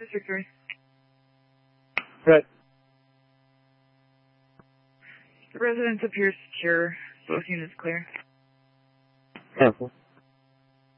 is Victory. Right. The residence appears secure. Both units clear. Cancel.